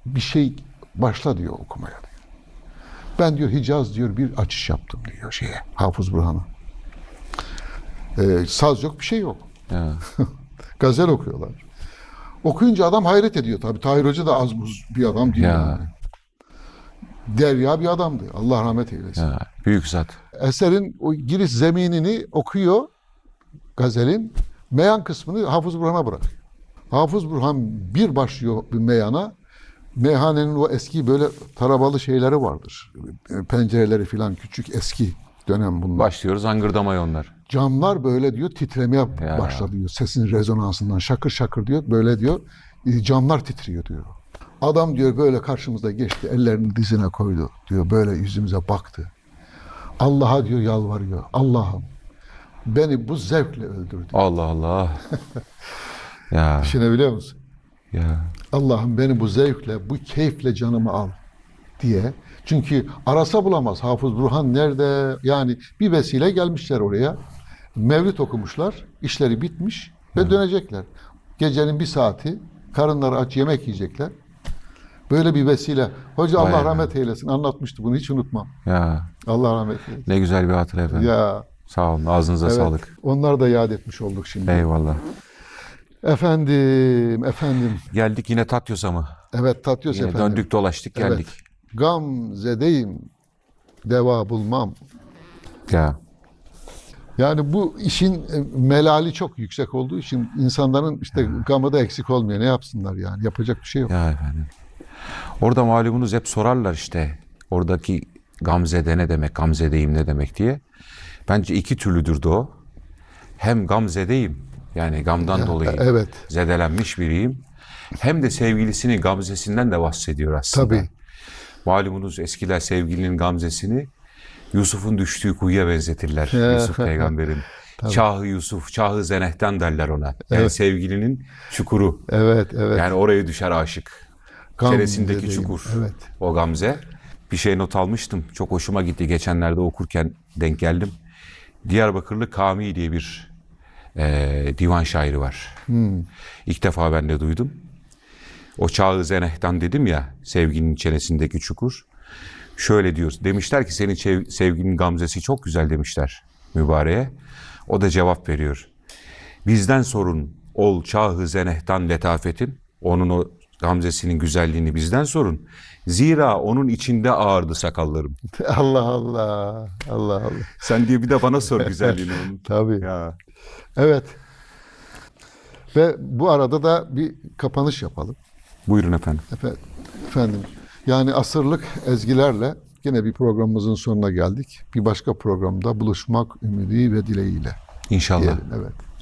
bir şey başla diyor okumaya diyor. Ben diyor Hicaz diyor bir açış yaptım diyor Hafız Burhan'a. Saz yok, bir şey yok. Ya. Gazel okuyorlar. Okuyunca adam hayret ediyor tabii. Tahir Hoca da az buz bir adam değil Ya. yani. Derya bir adamdı. Allah rahmet eylesin. Ya. Büyük zat. Eserin o giriş zeminini okuyor, gazelin. Meyan kısmını Hafız Burhan'a bırakıyor. Hafız Burhan bir başlıyor bir meyana. Meyhanenin o eski böyle tarabalı şeyleri vardır. Pencereleri falan küçük eski dönem bunlar. Başlıyoruz hangırdamaya onlar. Camlar böyle diyor titremeye Ya. başladı diyor. Sesin rezonansından şakır şakır diyor. Böyle diyor camlar titriyor diyor. Adam diyor böyle karşımızda geçti. Ellerini dizine koydu diyor. Böyle yüzümüze baktı. Allah'a diyor yalvarıyor. Allah'ım beni bu zevkle öldür diyor. Allah Allah. Ya. Düşünebiliyor musun? Ya. Allah'ım beni bu zevkle, bu keyifle canımı al diye. Çünkü arasa bulamaz. Hafız Burhan nerede? Yani bir vesile gelmişler oraya. Mevlid okumuşlar. İşleri bitmiş ve dönecekler. Gecenin bir saati karınları aç yemek yiyecekler. Böyle bir vesile. Hoca Vay Allah be. rahmet eylesin. Anlatmıştı bunu. Hiç unutmam. Ya. Allah rahmet eylesin. Ne güzel bir hatıra efendim. Ya Sağ olun. Ağzınıza evet. sağlık. Onları da yad etmiş olduk şimdi. Eyvallah. Efendim. Geldik yine Tatyos'a mı? Evet Tatyos Yine efendim. döndük dolaştık geldik. Evet. Gamzedeyim. Deva bulmam. Ya. Yani bu işin melali çok yüksek olduğu için insanların işte gamı da eksik olmuyor. Ne yapsınlar yani? Yapacak bir şey yok. Ya efendim. Orada malumunuz hep sorarlar işte. Oradaki Gamze'de ne demek, Gamze'deyim ne demek diye. Bence iki türlüdür de o. Hem Gamze'deyim, yani gamdan dolayı Evet. zedelenmiş biriyim. Hem de sevgilisinin gamzesinden de bahsediyor aslında. Tabii. Malumunuz eskiler sevgilinin gamzesini Yusuf'un düştüğü kuyuya benzetirler. Yusuf peygamberin. Çahı Yusuf, çahı zenehten derler ona. Yani Evet. sevgilinin çukuru. Evet, evet. Yani oraya düşer aşık. Çenesindeki Gamzedeyim. çukur. Evet. O gamze. Bir şey not almıştım. Çok hoşuma gitti. Geçenlerde okurken denk geldim. Diyarbakırlı Kami diye bir divan şairi var. İlk defa ben de duydum. O çağı zenehtan dedim ya, sevginin çenesindeki çukur. Şöyle diyor. Demişler ki senin sevginin gamzesi çok güzel demişler mübareğe. O da cevap veriyor. Bizden sorun ol çağı zenehtan letafetin. Onun o gamzesinin güzelliğini bizden sorun. Zira onun içinde ağırdı sakallarım. Allah Allah. Allah Allah. Sen diye bir de bana sor güzelliğini onun. Tabii. Ya. Evet. Ve bu arada da bir kapanış yapalım. Buyurun efendim. Efendim. Yani asırlık ezgilerle yine bir programımızın sonuna geldik. Bir başka programda buluşmak ümidi ve dileğiyle. İnşallah. Diyelim. Evet.